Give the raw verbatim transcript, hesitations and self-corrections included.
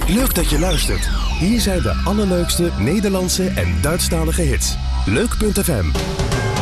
Leuk dat je luistert. Hier zijn de allerleukste Nederlandse en Duitsstalige hits. Leuk punt f m